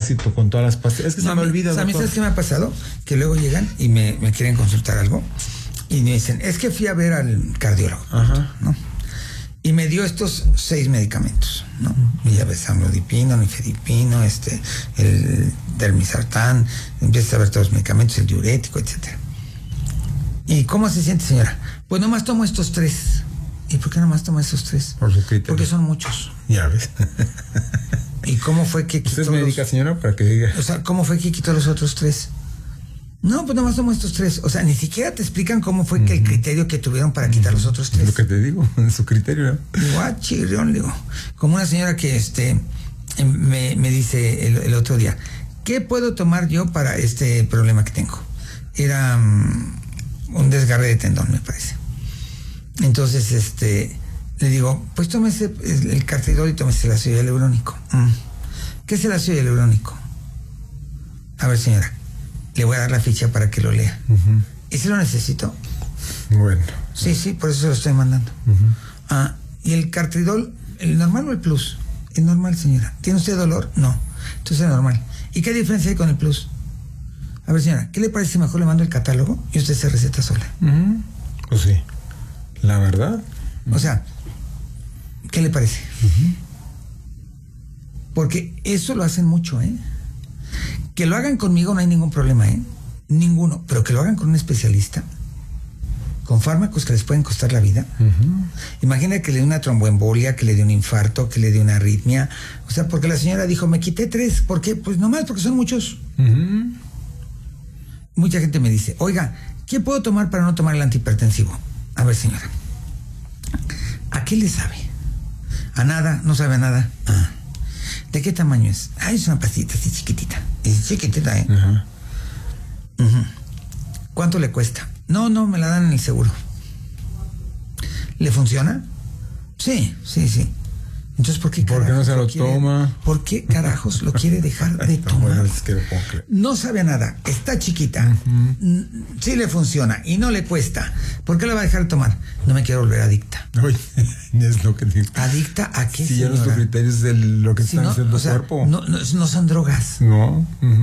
parásito con todas las pastillas. Es que se me olvida. A mí, ¿sabes qué me ha pasado? Que luego llegan y me quieren consultar algo y me dicen, es que fui a ver al cardiólogo, ¿no? Y me dio estos 6 medicamentos, ¿no? Y ya ves, amlodipino, nifedipino, el dermisartán, empiezas a ver todos los medicamentos, el diurético, etcétera. ¿Y cómo se siente, señora? Pues nomás tomo estos 3. ¿Y por qué nomás toma estos 3? Por su criterio. Porque son muchos. Ya ves. ¿Y cómo fue que quitó ¿Usted es médica, señora, para que diga? O sea, ¿cómo fue que quitó los otros 3? No, pues nomás tomo estos 3. O sea, ni siquiera te explican cómo fue que el criterio que tuvieron para quitar los otros 3. Es lo que te digo, en su criterio, ¿no? Igual, chirrión, digo. Como una señora que me dice el otro día, ¿qué puedo tomar yo para este problema que tengo? Era un desgarre de tendón, me parece. Entonces, le digo, pues tómese el cartridol y tómese el ácido hialurónico. ¿Qué es el ácido hialurónico? A ver, señora, le voy a dar la ficha para que lo lea. ¿Y si lo necesito? Bueno. Sí, por eso se lo estoy mandando. ¿Y el cartridol, el normal o el plus? El normal, señora. ¿Tiene usted dolor? No. Entonces el normal. ¿Y qué diferencia hay con el plus? A ver, señora, ¿qué le parece si mejor le mando el catálogo y usted se receta sola? Pues sí. La verdad. O sea, ¿qué le parece? Porque eso lo hacen mucho, ¿eh? Que lo hagan conmigo no hay ningún problema, ¿eh? Ninguno. Pero que lo hagan con un especialista, con fármacos que les pueden costar la vida. Imagina que le dé una tromboembolia, que le dé un infarto, que le dé una arritmia. O sea, porque la señora dijo, me quité 3. ¿Por qué? Pues nomás porque son muchos. Mucha gente me dice, oiga, ¿qué puedo tomar para no tomar el antihipertensivo? A ver, señora, ¿a qué le sabe? A nada, no sabe a nada. ¿De qué tamaño es? Es una pastita así chiquitita. Es chiquitita, ¿eh? ¿Cuánto le cuesta? No, me la dan en el seguro. ¿Le funciona? Sí. Entonces, ¿por qué no se lo toma? ¿Por qué carajos lo quiere dejar de tomar? Bueno, es que lo puedo creer. No sabe a nada, está chiquita, sí le funciona y no le cuesta. ¿Por qué la va a dejar de tomar? No me quiero volver adicta. Oye, es lo que digo. ¿Adicta a qué, si señora? Ya nuestro criterio es lo que está haciendo el cuerpo. No son drogas. No.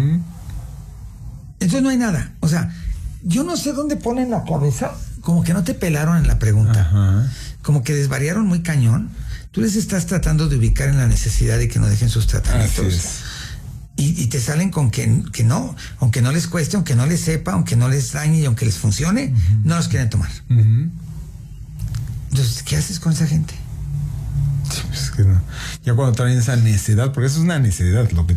Entonces no hay nada. O sea, yo no sé dónde ponen la cabeza. Como que no te pelaron en la pregunta. Como que desvariaron muy cañón. Tú les estás tratando de ubicar en la necesidad de que no dejen sus tratamientos. Y te salen con que no, aunque no les cueste, aunque no les sepa, aunque no les dañe y aunque les funcione, no los quieren tomar. Entonces, ¿qué haces con esa gente? Es que no. Ya cuando traen esa necedad, porque eso es una necedad lo que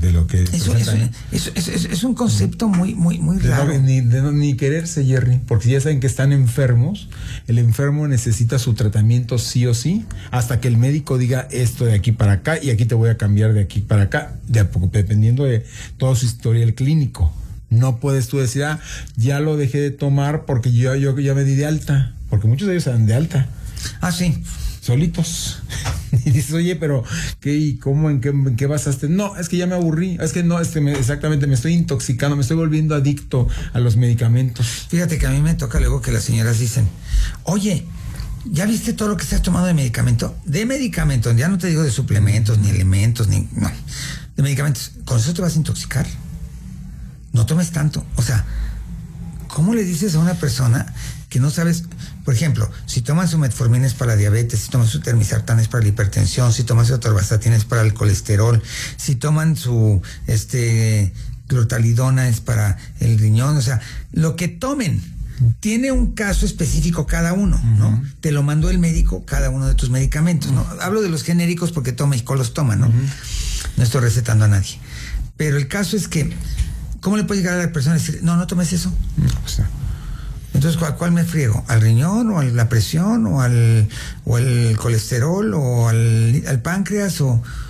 es un concepto muy raro. Ni quererse, Jerry, porque ya saben que están enfermos. El enfermo necesita su tratamiento sí o sí, hasta que el médico diga esto de aquí para acá y aquí te voy a cambiar de aquí para acá, dependiendo de todo su historial clínico. No puedes tú decir, ya lo dejé de tomar porque yo ya me di de alta, porque muchos de ellos se dan de alta. Sí. Solitos. Y dices, oye, pero ¿qué y cómo, en qué basaste? No, es que ya me aburrí. Es que no, exactamente, me estoy intoxicando, me estoy volviendo adicto a los medicamentos. Fíjate que a mí me toca luego que las señoras dicen, oye, ¿ya viste todo lo que estás tomando de medicamento? De medicamentos, ya no te digo de suplementos, ni elementos, no, de medicamentos. ¿Con eso te vas a intoxicar? No tomes tanto. O sea, ¿cómo le dices a una persona que no sabes? Por ejemplo, si toman su metformina es para la diabetes, si toman su termisartán es para la hipertensión, si toman su atorvastatina es para el colesterol, si toman su clortalidona es para el riñón, o sea, lo que tomen tiene un caso específico cada uno, ¿no? Te lo mandó el médico cada uno de tus medicamentos, ¿no? Hablo de los genéricos porque México los toma, ¿no? No estoy recetando a nadie. Pero el caso es que, ¿cómo le puede llegar a la persona y decir, no tomes eso? Entonces, ¿a cuál me friego? ¿Al riñón o a la presión o al colesterol o al páncreas?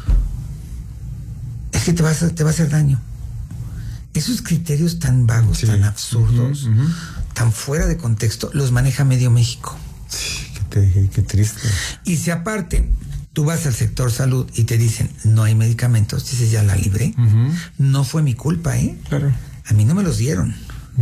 Es que te va a hacer daño. Esos criterios tan vagos, tan absurdos, tan fuera de contexto, los maneja medio México. Sí, qué triste. Y si aparte tú vas al sector salud y te dicen no hay medicamentos, dices ya la libré. No fue mi culpa, Claro. A mí no me los dieron.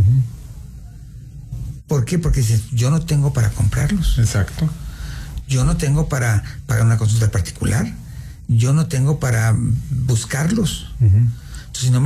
¿Por qué? Porque dices, yo no tengo para comprarlos. Exacto. Yo no tengo para pagar una consulta particular. Yo no tengo para buscarlos. Entonces, si no me